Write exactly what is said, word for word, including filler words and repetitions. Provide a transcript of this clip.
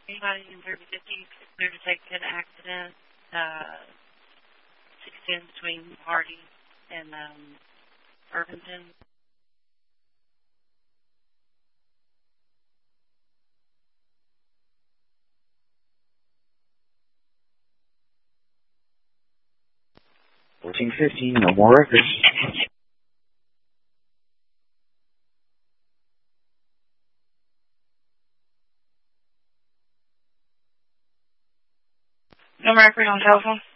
Anybody in thirty fifty clear to take an accident, uh, six ten between Hardy and, um, Irvington. fourteen fifteen, no more records. No record on telephone?